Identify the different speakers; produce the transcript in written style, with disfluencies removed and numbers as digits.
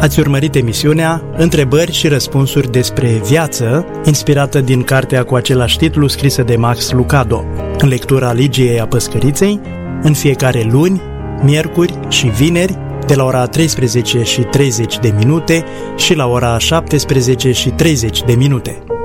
Speaker 1: Ați urmărit emisiunea Întrebări și răspunsuri despre viață, inspirată din cartea cu același titlu scrisă de Max Lucado, în lectura Ligiei Apăscăriței, în fiecare luni, miercuri și vineri, de la ora 13:30 și la ora 17:30.